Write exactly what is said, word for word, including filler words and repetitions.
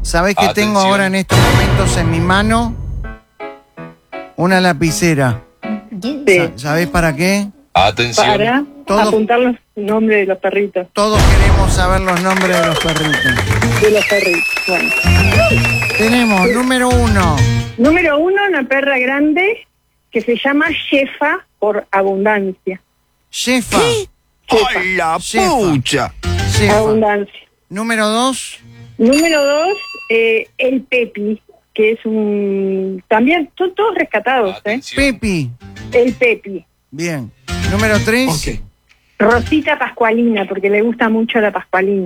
¿Sabés que Atención. tengo ahora en estos momentos en mi mano? Una lapicera. Sí. Sa- ¿Sabés para qué? Atención. Para Todo- apuntar los nombres de los perritos. Todos queremos saber los nombres de los perritos. De los perritos. Bueno. Tenemos número uno. Número uno, una perra grande que se llama Shefa por abundancia. Shefa. Shefa. ¡Ay, la Shefa. pucha! Shefa. Abundancia. Número dos. Número dos, eh, el Pepi, que es un... También son todos rescatados, ¿eh? Atención. Pepi. El Pepi. Bien. Número tres. Ok. Rosita Pascualina, porque le gusta mucho la Pascualina.